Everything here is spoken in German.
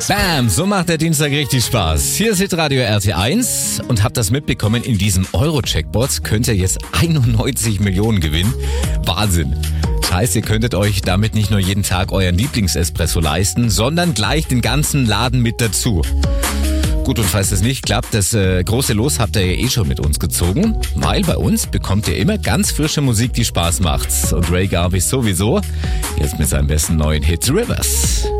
Bam, so macht der Dienstag richtig Spaß. Hier ist Hitradio RT1 und habt das mitbekommen, in diesem Euro-Jackpot könnt ihr jetzt 91 Millionen gewinnen. Wahnsinn. Das heißt, ihr könntet euch damit nicht nur jeden Tag euren Lieblingsespresso leisten, sondern gleich den ganzen Laden mit dazu. Gut, und falls das nicht klappt, das große Los habt ihr ja eh schon mit uns gezogen, weil bei uns bekommt ihr immer ganz frische Musik, die Spaß macht. Und Ray Garvey sowieso, jetzt mit seinem besten neuen Hit Rivers.